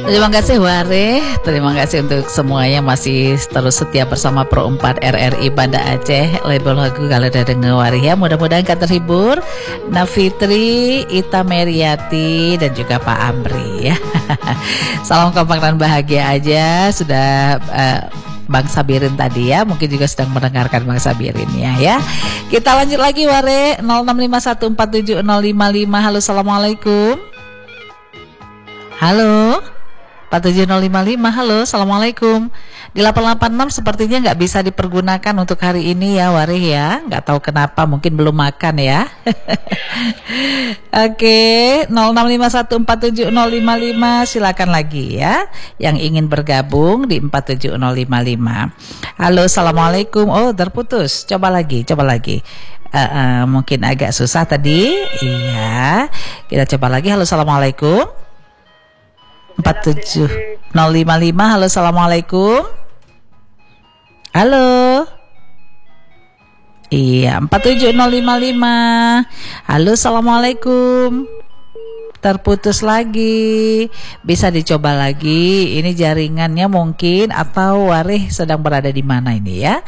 Terima kasih Ware, terima kasih untuk semuanya masih terus setia bersama Pro 4 RRI Banda Aceh. Label lagu kalau udah denger Ware ya, mudah-mudahan kan terhibur. Nafitri, Ita Meriati dan juga Pak Amri ya. Salam kompak dan bahagia aja. Sudah Bang Sabirin tadi ya, mungkin juga sedang mendengarkan Bang Sabirin ya. Kita lanjut lagi Ware, 0651470555. Halo, assalamualaikum. Halo 47055, halo, assalamualaikum. Di 886 sepertinya nggak bisa dipergunakan untuk hari ini ya Warih ya. Nggak tahu kenapa, mungkin belum makan ya. Oke, 0651470555, silakan lagi ya yang ingin bergabung di 47055. Halo, assalamualaikum. Oh, terputus. Coba lagi. Mungkin agak susah tadi. Iya, kita coba lagi. Halo, assalamualaikum. 47055. Halo, assalamualaikum. Halo. Iya, 47055. Halo, assalamualaikum. Terputus lagi. Bisa dicoba lagi. Ini jaringannya mungkin, atau Warih sedang berada di mana ini ya.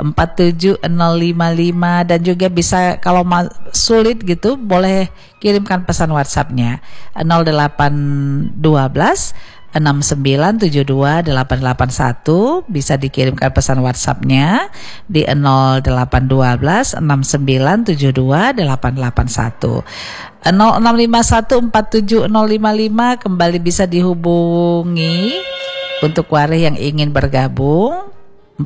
47055. Dan juga bisa kalau sulit gitu boleh kirimkan pesan WhatsApp-nya 0812 69728881. Bisa dikirimkan pesan WhatsApp-nya di 0812 69728881. 0651470055 kembali bisa dihubungi untuk Warih yang ingin bergabung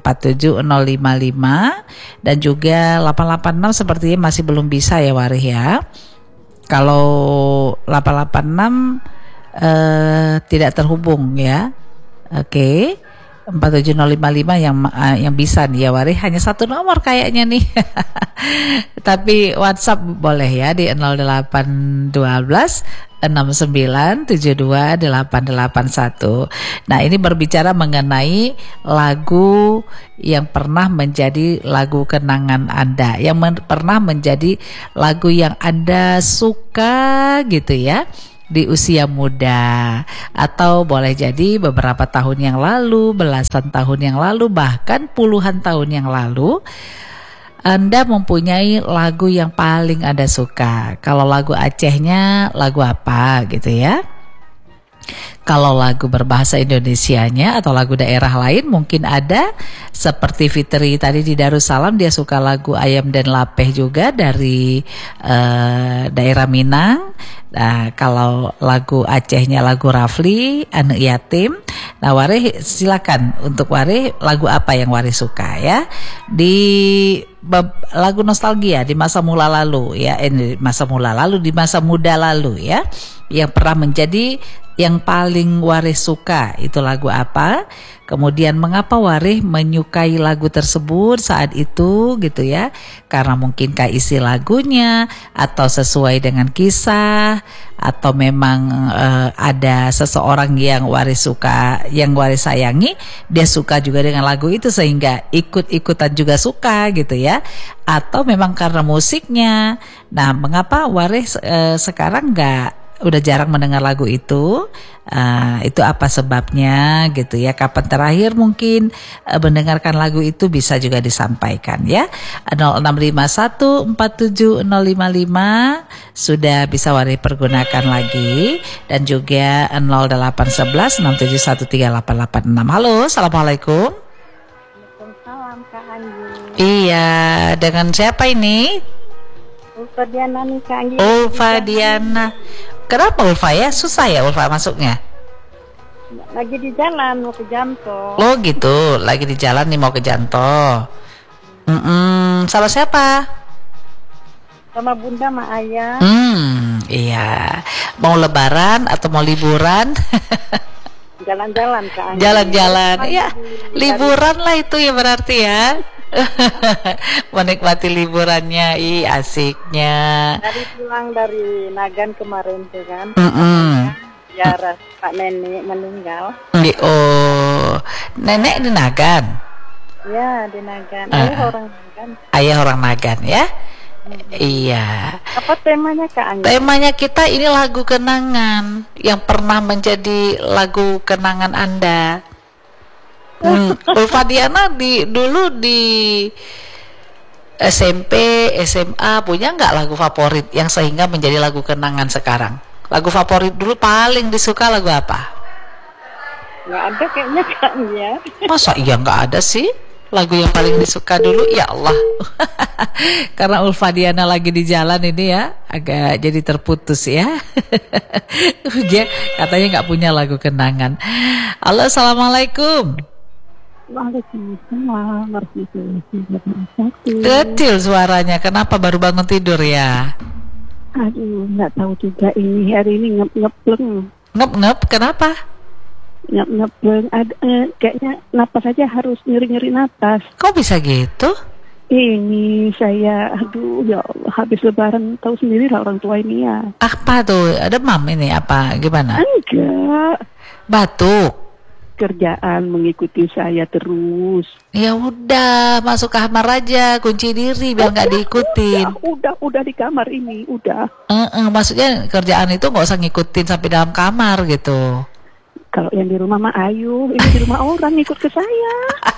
47055, dan juga 886 sepertinya masih belum bisa ya Warih ya. Kalau 886 tidak terhubung ya. Oke. 47055 yang bisa nih ya Warih, hanya satu nomor kayaknya nih. Tapi WhatsApp boleh ya di 0812 69728881. Nah, ini berbicara mengenai lagu yang pernah menjadi lagu kenangan Anda, yang pernah menjadi lagu yang Anda suka gitu ya di usia muda, atau boleh jadi beberapa tahun yang lalu, belasan tahun yang lalu, bahkan puluhan tahun yang lalu Anda mempunyai lagu yang paling Anda suka. Kalau lagu Acehnya lagu apa gitu ya. Kalau lagu berbahasa Indonesianya atau lagu daerah lain mungkin ada, seperti Fitri tadi di Darussalam, dia suka lagu Ayam dan Lapeh juga dari daerah Minang. Nah, kalau lagu Acehnya lagu Rafli, Anu Yatim. Nah, Warih silakan untuk Warih lagu apa yang Warih suka ya. Di lagu nostalgia di masa mula lalu ya, di masa muda lalu ya, yang pernah menjadi yang paling Warih suka itu lagu apa, kemudian mengapa Warih menyukai lagu tersebut saat itu gitu ya, karena mungkinkah isi lagunya atau sesuai dengan kisah, atau memang ada seseorang yang Warih suka, yang Warih sayangi, dia suka juga dengan lagu itu sehingga ikut-ikutan juga suka gitu ya, atau memang karena musiknya. Nah, mengapa Warih sekarang udah jarang mendengar lagu itu apa sebabnya gitu ya, kapan terakhir mungkin mendengarkan lagu itu, bisa juga disampaikan ya. 0651470055 sudah bisa Warih pergunakan lagi, dan juga 081167138886. Halo, assalamualaikum. Waalaikumsalam Kak Anggi. Iya, dengan siapa ini? Ulfa Diana nih Kak Anggi. Ulfa Diana. Kenapa Ulfa ya? Susah ya Ulfa masuknya? Lagi di jalan mau ke Janto. Lo gitu, lagi di jalan nih mau ke Janto. Sama siapa? Sama Bunda sama Ayah. Iya. Mau lebaran atau mau liburan? Jalan-jalan Kak Anggi. Jalan-jalan. Ya, liburan lah itu ya berarti ya. Menikmati liburannya, asiknya. Dari pulang dari Nagan kemarin tuh kan. Ya Pak Nenek meninggal. Oh, nenek di Nagan. Ya di Nagan. Ayah orang Nagan. Ayah orang Nagan ya. Iya. Apa temanya Kak Anggi? Temanya kita ini lagu kenangan yang pernah menjadi lagu kenangan Anda. Ulfadiana dulu di SMP, SMA punya nggak lagu favorit yang sehingga menjadi lagu kenangan sekarang? Lagu favorit dulu paling disuka lagu apa? Nggak ada kayaknya Kak Anggi ya. Masa iya nggak ada sih? Lagu yang paling disuka dulu, ya Allah. Karena Ulfadiana lagi di jalan ini ya, agak jadi terputus ya. Dia katanya nggak punya lagu kenangan. Halo, assalamualaikum. Waalaikumsalam warahmatullahi wabarakatuh. Kecil suaranya, kenapa baru bangun tidur ya? Aduh, nggak tahu juga ini hari ini ngepleng. Ngep-ngep, kenapa? Ngepleng. Kayaknya napas saja harus nyeri napas. Kok bisa gitu? Ini saya, aduh ya Allah, habis lebaran tahu sendiri lah orang tua ini ya. Apa tuh? Ada mam ini apa? Gimana? Enggak. Batuk. Kerjaan mengikuti saya terus. Ya udah, masuk kamar aja, kunci diri biar nggak diikutin. Udah di kamar ini, udah. Maksudnya kerjaan itu nggak usah ngikutin sampai dalam kamar gitu. Kalau yang di rumah mah ayu, ini di rumah orang ngikut ke saya.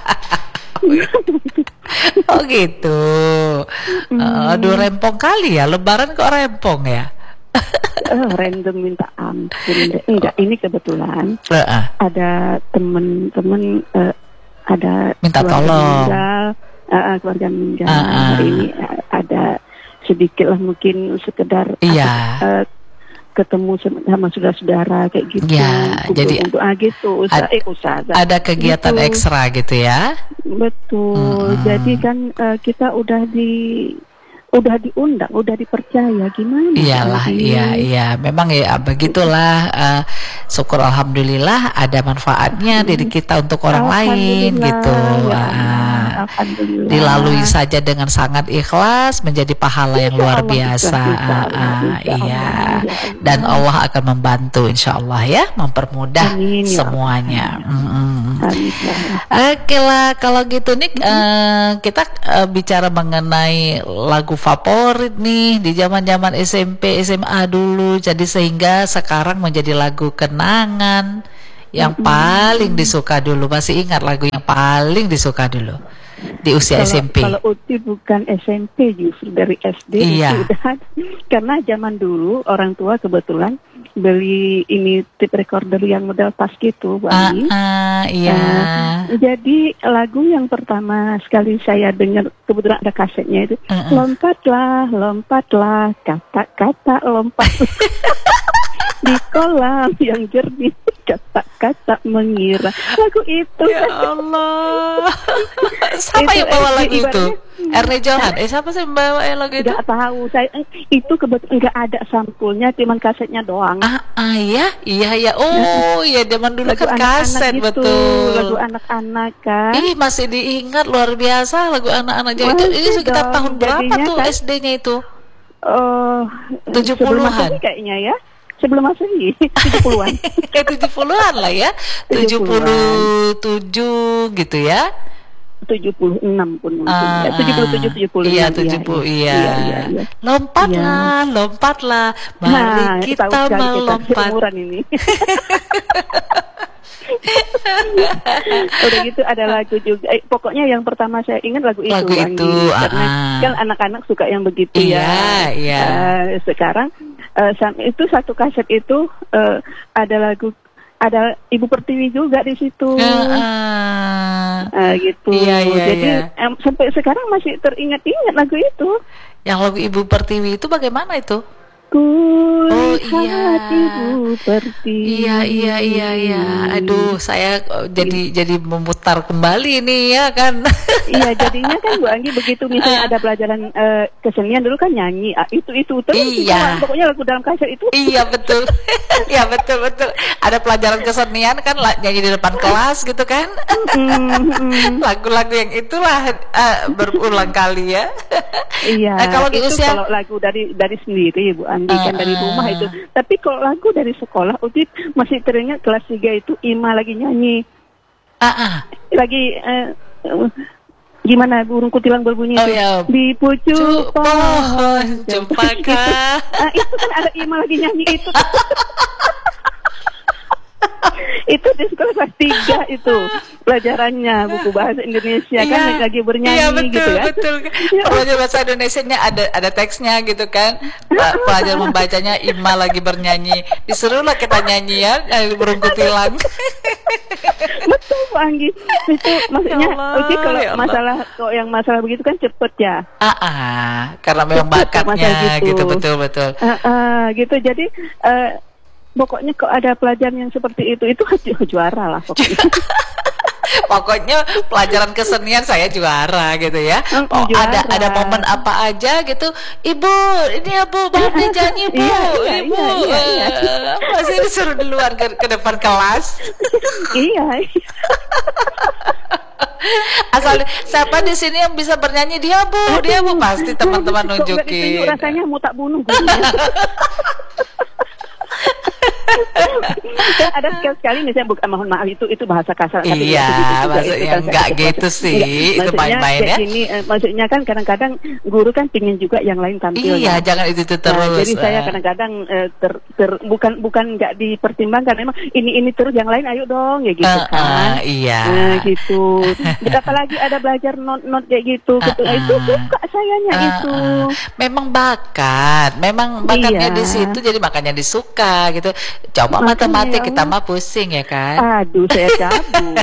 Oh gitu. Aduh, rempong kali ya, lebaran kok rempong ya. Random minta ampun. Enggak, ini kebetulan ada temen-temen ada minta tolong. Keluarga meninggal. Hari ini ada sedikit lah mungkin sekedar ketemu sama saudara-saudara kayak gitu. Ya, jadi gitu. Usaha. Ada kegiatan gitu. Ekstra gitu ya. Betul. Jadi kan kita udah diundang, udah dipercaya, gimana? Iyalah, iya, memang ya begitulah. Syukur alhamdulillah ada manfaatnya diri kita untuk orang lain gitu. Dilalui saja dengan sangat ikhlas menjadi pahala yang luar biasa. Iya. Dan Allah akan membantu insyaallah ya, mempermudah semuanya. Oke lah, kalau gitu nih kita bicara mengenai lagu favorit nih di zaman-zaman SMP, SMA dulu, jadi sehingga sekarang menjadi lagu kenangan yang paling disuka dulu. Masih ingat lagu yang paling disuka dulu di usia SMP? Kalau Uti bukan SMP, justru dari SD. Iya. Karena zaman dulu orang tua kebetulan beli ini tape recorder yang model tas gitu, Bu Ani. Iya. Jadi lagu yang pertama sekali saya dengar, kebetulan ada kasetnya itu, lompatlah, kata-kata lompat di kolam yang jernih, kata-kata mengira. Lagu itu. Ya Allah. Siapa yang bawa lagu itu? Erne Johan. Siapa sih yang bawa lagu itu? Nggak tahu. Saya itu kebetulan nggak ada sampulnya, cuman kasetnya doang. Iya. Oh, ya zaman dulu lagu kan kaset itu, betul. Lagu anak-anak kan. Masih diingat luar biasa lagu anak-anak. Ini sekitar tahun berapa tuh kan, SD-nya itu? 70-an kayaknya ya. Sebelum Masehi, 70-an. 70-an lah ya. 77 gitu ya. 76 pun mungkin. 77 75. Iya, 70. Iya. Lompatlah. Mari kita melompat. Umuran ini. Udah gitu ada lagu juga. Pokoknya yang pertama saya ingat lagu itu. Karena kan anak-anak suka yang begitu ya. Iya. Sekarang itu satu kaset itu ada lagu, ada Ibu Pertiwi juga di situ. Gitu. Jadi sampai sekarang masih teringat-ingat lagu itu. Yang lagu Ibu Pertiwi itu bagaimana itu? Ibu Pertiwi. Iya. Aduh, saya jadi memutar kembali nih ya kan. Iya, jadinya kan Bu Anggi begitu misalnya ada pelajaran kesenian dulu kan nyanyi. Itu terus. Iya. Pokoknya lagu dalam kaset itu. Iya, betul. Iya, betul. Ada pelajaran kesenian kan nyanyi di depan kelas gitu kan. Lagu-lagu yang itulah berulang kali ya. Iya. Kalau di usia, kalau lagu dari sendiri Bu Anggi kan dari rumah itu. Tapi kalau lagu dari sekolah, Uti masih teringat kelas 3 itu Ima lagi nyanyi. Lagi Gimana burung kutilang berbunyi itu? Ya. Di pucuk pohon cempaka. Itu kan ada Ima lagi nyanyi itu. Itu di sekolah kelas 3 itu pelajarannya buku bahasa Indonesia kan lagi bernyanyi gitu kan. Betul. Pelajaran bahasa Indonesianya ada teksnya gitu kan. Pelajar membacanya Ima lagi bernyanyi. Disuruhlah kita nyanyian burung kutilang. Betul Bu Anggi. Itu maksudnya kalau masalah begitu kan cepet ya. Karena memang bakatnya gitu betul. Gitu jadi pokoknya kok ada pelajaran yang seperti itu juara lah pokoknya. Pokoknya pelajaran kesenian saya juara gitu ya. Ada momen apa aja gitu. Ibu, ini ya Bu, bahannya nyanyi Bu. Ibu, masih disuruh duluan ke depan kelas. Iya. Asal siapa di sini yang bisa bernyanyi dia Bu pasti teman-teman nunjukin. Rasanya mau tak bunuh. Ada sekali misalnya mohon maaf itu bahasa kasar. Iya, maksudnya enggak gitu sih. Itu main-main ya. Maksudnya kan kadang-kadang guru kan pingin juga yang lain tampil. Iya, jangan itu terus. Jadi saya kadang-kadang bukan nggak dipertimbangkan. Memang ini terus yang lain ayo dong ya gitu kan. Iya. Gitu. Apalagi ada belajar not kayak gitu. Itu suka sayanya itu. Memang bakatnya di situ jadi makanya disuka gitu. Coba matematik kita mah pusing ya kan. Aduh saya cabut.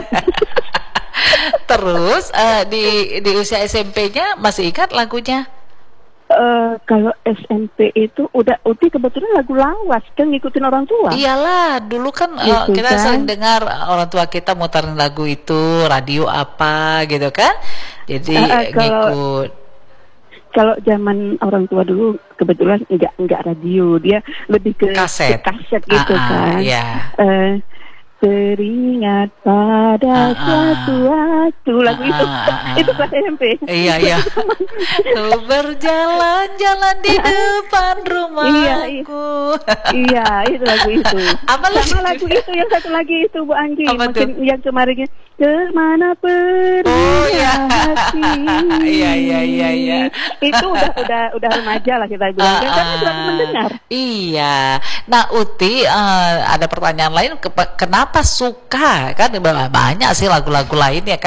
Terus di usia SMP-nya masih ingat lagunya? Kalau SMP itu Uti kebetulan lagu lawas kan ngikutin orang tua. Iyalah dulu kan kita sering dengar orang tua kita muterin lagu itu radio apa gitu kan. Jadi ngikut. Kalau zaman orang tua dulu kebetulan enggak radio, dia lebih ke kaset gitu kan. Yeah. Teringat pada suatu waktu lagu itu kelas SMP. Iya. Tuh berjalan-jalan di depan rumahku. Iya, itu lagu itu. Sama lagu itu yang satu lagi itu Bu Anggi, yang kemarin kemana pergi hati. Iya. Itu udah remaja lah kita bilang kan sudah mendengar. Iya. Nah Uti ada pertanyaan lain, kenapa suka kan banyak sih lagu-lagu lain ya kan?